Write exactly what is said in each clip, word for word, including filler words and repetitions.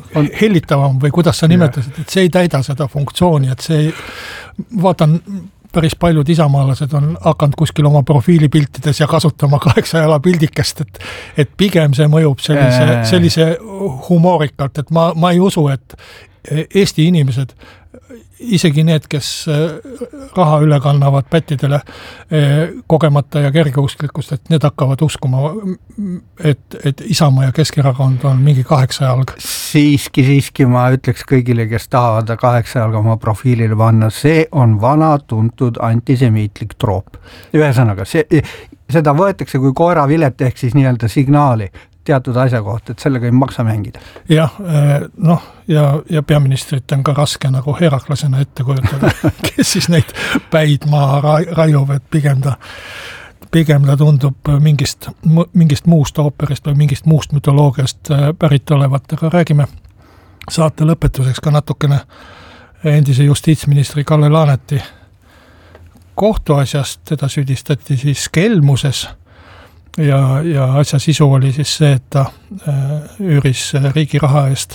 on hellitavam või kuidas sa nimetasid, et see ei täida seda funktsiooni, et see ei, vaatan, päris paljud isamaalased on hakanud kuskil oma profiilipiltides ja kasutama kaheksa jala pildikest, et, et pigem see mõjub sellise, sellise humoorikalt, et ma, ma ei usu, et Eesti inimesed, isegi need, kes raha üle kannavad pättidele kogemata ja kergeusklikkust, et need hakkavad uskuma, et, et Isamaa ja Keskerakond on mingi kaheksa jalg. Siiski, siiski ma ütleks kõigile, kes tahavad kaheksa jalga oma profiilile panna, see on vana tuntud antisemiitlik troop. Ühesõnaga, see, seda võetakse kui koera vilet ehk siis nii-öelda signaali teatud asja kohta, et sellega ei maksa mängida. Jah, noh, ja, ja peaministrit on ka raske nagu heraklasena ette kujutada, kes siis neid päid maha raiub, et pigem ta, pigem ta tundub mingist, mingist muust ooperist või mingist muust mütoloogiast pärit olevat, aga räägime saate lõpetuseks ka natukene endise justiitsministri Kalle Laaneti kohtuasjast, teda süüdistati siis kelmuses. Ja, ja asja sisu oli siis see, et ta üüris riigi raha eest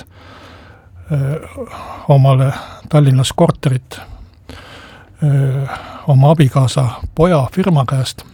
omale Tallinnas korterit oma abikaasa poja firma käest.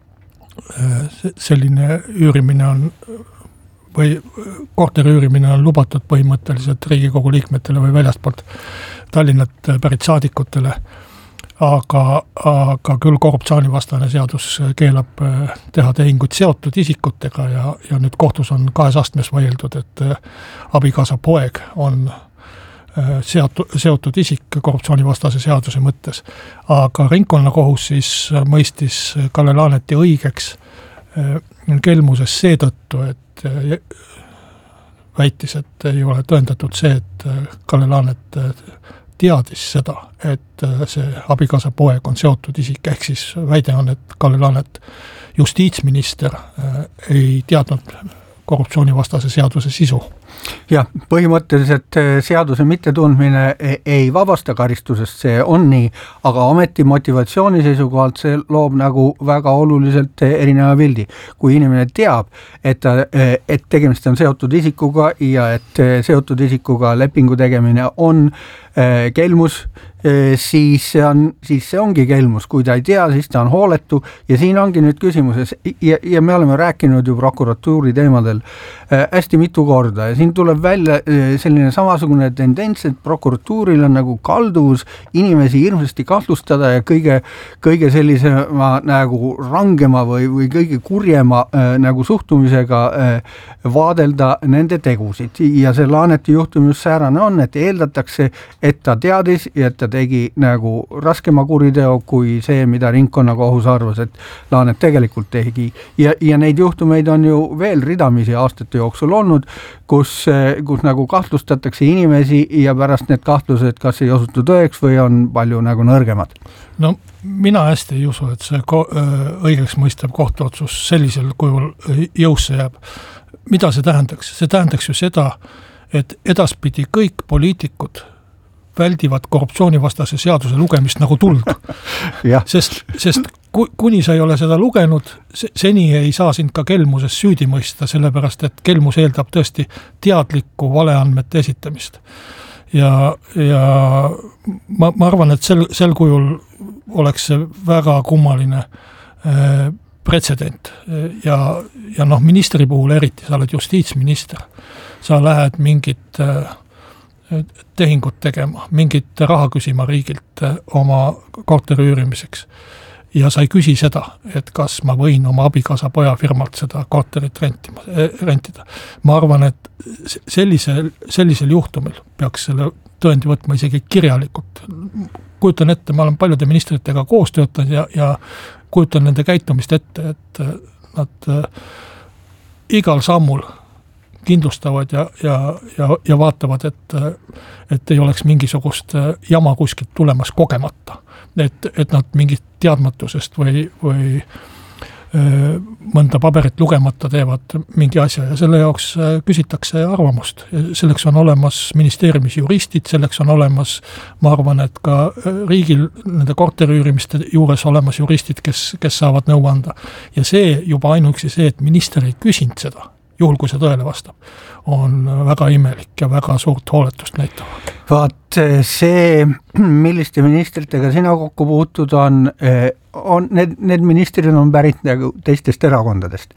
Selline üürimine on või korteri üürimine on lubatud põhimõtteliselt Riigikogu liikmetele või väljastpoolt Tallinnat pärit saadikutele. Aga, aga küll korruptsioonivastane seadus keelab teha tehinguid seotud isikutega ja, ja nüüd kohtus on kahes astmes vaieldud, et abikaasa poeg on seotud, seotud isik korruptsioonivastase seaduse mõttes. Aga ringkonnakohus siis mõistis Kalle Laaneti õigeks kelmuses seetõttu, et väitis, et ei ole tõendatud see, et Kalle Laanet teadis seda, et see abikaasa poeg on seotud isik, ehk siis väide on, et Kalle Laanet justiitsminister ei teadnud korruptsioonivastase seaduse sisu. Jah, põhimõtteliselt seaduse mittetundmine ei vabasta karistusest, see on nii, aga ometi motivatsiooni seisukohalt see loob nagu väga oluliselt erineva pildi. Kui inimene teab, et, et tegemist on seotud isikuga ja et seotud isikuga lepingu tegemine on kelmus, siis see, on, siis see ongi kelmus. Kui ta ei tea, siis ta on hooletu ja siin ongi nüüd küsimuses ja, ja me oleme rääkinud ju prokuratuuri teemadel hästi mitu korda ja siin tuleb välja selline samasugune tendents, et prokuratuuril on nagu kalduvus inimesi hirmsasti kahtlustada ja kõige, kõige sellisema nagu rangema või, või kõige kurjema nagu suhtumisega vaadelda nende tegusid ja see Laaneti juhtum just säärane on, et eeldatakse, et ta teadis ja et ta tegi nagu raskema kuriteo kui see, mida ringkonnakohus arvas, et Laanet tegelikult tegi. Ja, ja neid juhtumeid on ju veel ridamisi aastate jooksul olnud, kus, kus nagu kahtlustatakse inimesi ja pärast need kahtlused kas ei osutu tõeks või on palju nagu nõrgemad. No mina hästi ei usu, et see ko- õigeks mõistev kohtuotsus sellisel kujul jõusse jääb. Mida see tähendaks? See tähendaks ju seda, et edaspidi kõik poliitikud väldivad korruptsioonivastase seaduse lugemist nagu tuld. sest, sest kuni sa ei ole seda lugenud, seni ei saa sind ka kelmuses süüdi mõista, sellepärast et kelmus eeldab tõesti teadlikku valeandmete esitamist. Ja, ja ma, ma arvan, et sel, sel kujul oleks see väga kummaline äh, pretsedent. Ja, ja noh, ministri puhul eriti, sa oled justiitsminister. Sa lähed mingit äh, tehingut tegema, mingit raha küsima riigilt oma korteri üürimiseks. Ja sa ei küsi seda, et kas ma võin oma abikaasa poja firmalt seda korterit rentima, rentida. Ma arvan, et sellisel, sellisel juhtumil peaks selle tõendi võtma isegi kirjalikult. Kujutan ette, ma olen paljude ministritega koos töötanud ja, ja kujutan nende käitumist ette, et nad igal sammul kindlustavad ja, ja, ja, ja vaatavad, et, et ei oleks mingisugust jama kuskilt tulemas kogemata. Et, et nad mingit teadmatusest või, või öö, mõnda paberit lugemata teevad mingi asja ja selle jaoks küsitakse arvamust. Selleks on olemas ministeeriumis juristid, selleks on olemas, ma arvan, et ka riigil nende korteriüürimiste juures olemas juristid, kes, kes saavad nõu anda. Ja see juba ainuüksi see, et minister ei küsinud seda juhul kui see tõele vastab, on väga imelik ja väga suurt hooletust näitavad. Vaat see, milliste ministritega sina kokku puutud on, on need, need ministrid on pärit nagu teistest erakondadest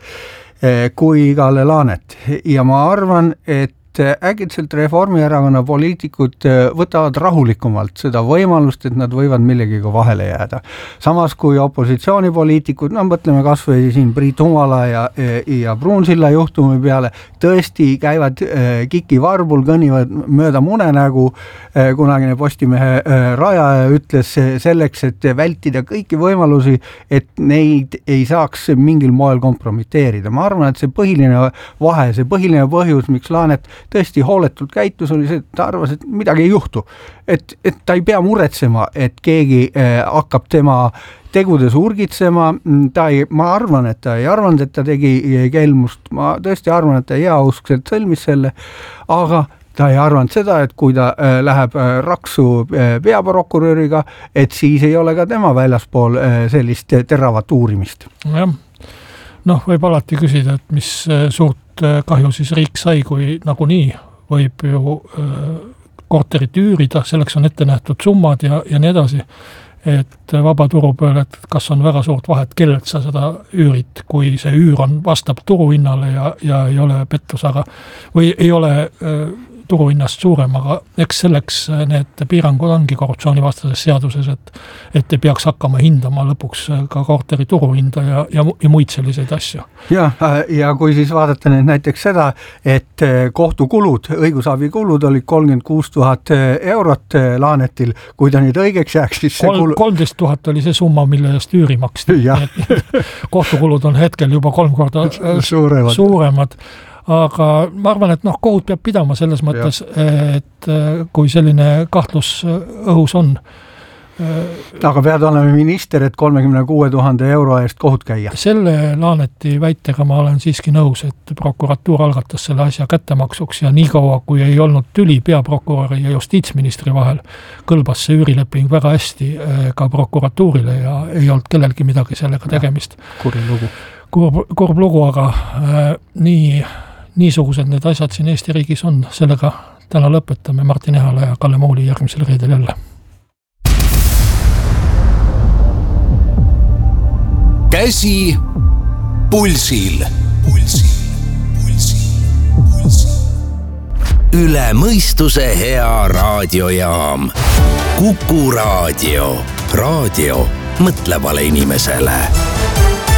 kui Kalle Laanet ja ma arvan, et äkitselt Reformierakonna poliitikud võtavad rahulikumalt seda võimalust, et nad võivad millegiga vahele jääda. Samas kui opositsioonipoliitikud, no mõtleme kas või siin Priit Humala ja, ja Pruunsilla juhtumi peale, tõesti käivad kiki varbul, kõnnivad mööda munenägu, kunagine Postimehe rajaja ütles selleks, et vältida kõiki võimalusi, et neid ei saaks mingil moel kompromiteerida. Ma arvan, et see põhiline vahe, see põhiline põhjus, miks Laanet tõesti hooletult käitus, oli see, et ta arvas, et midagi ei juhtu. Et, et ta ei pea muretsema, et keegi eh, hakkab tema tegudes urgitsema. Ta ei, ma arvan, et ta ei arvanud, et ta tegi kelmust. Ma tõesti arvan, et ta heauskselt sõlmis selle, aga ta ei arvanud seda, et kui ta äh, läheb äh, raksu äh, peaprokuröriga, et siis ei ole ka tema väljaspool äh, sellist teravat uurimist. Jah, noh, võib alati küsida, et mis suurt kahju siis riik sai, kui nagunii võib ju korterit üürida, selleks on ette nähtud summad ja, ja nii edasi, et vaba turu peal, et kas on väga suurt vahet, kellelt sa seda üürid, kui see üür on vastab turuhinnale ja, ja ei ole pettus, aga või ei ole turuhinnast suurem, aga eks selleks need piirangud ongi korruptsioonivastases seaduses, et, et ei peaks hakkama hindama lõpuks ka korteri turuhinda ja, ja, ja muid selliseid asju. Ja, ja kui siis vaadata nüüd näiteks seda, et kohtukulud, õigusabikulud olid kolmkümmend kuus tuhat eurot Laanetil, kui ta nüüd õigeks jääks, siis see Kol, kulu... kolmteist tuhat oli see summa, mille eest üüri maksti. Kohtukulud on hetkel juba kolm korda suuremad. suuremad. Aga ma arvan, et noh, kohut peab pidama selles mõttes, et kui selline kahtlus õhus on. Aga pead olema minister, et kolmekümne kuue tuhande euro eest kohut käia. Selle Laaneti väitega ma olen siiski nõus, et prokuratuur algatas selle asja kättemaksuks ja nii kaua, kui ei olnud tüli peaprokuröri ja justiitsministri vahel, kõlbas see üürileping väga hästi ka prokuratuurile ja ei olnud kellelgi midagi sellega tegemist. Kurb lugu. Kurb, kurb lugu, aga äh, nii niisugused need asjad siin Eesti riigis on. Sellega täna lõpetame. Martin Ehala ja Kalle Mooli järgmisel reedel jälle. Käsi pulsil. Pulsil, pulsil, pulsil. Üle mõistuse hea raadiojaam. Kuku raadio. Raadio mõtlevale inimesele.